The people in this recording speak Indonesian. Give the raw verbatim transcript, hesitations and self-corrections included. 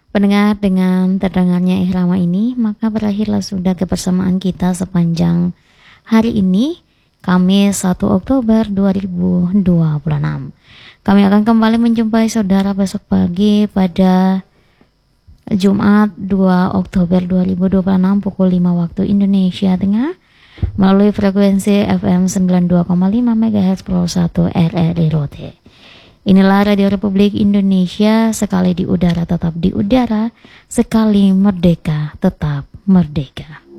Pendengar, dengan terdengarnya irama ini, maka berakhirlah sudah kebersamaan kita sepanjang hari ini, Kamis satu Oktober dua ribu dua puluh enam. Kami akan kembali menjumpai saudara besok pagi pada Jumat dua Oktober dua ribu dua puluh enam pukul lima waktu Indonesia Tengah melalui frekuensi F M sembilan puluh dua koma lima MHz Pro satu R R I Rote. Inilah Radio Republik Indonesia, sekali di udara tetap di udara, sekali merdeka tetap merdeka.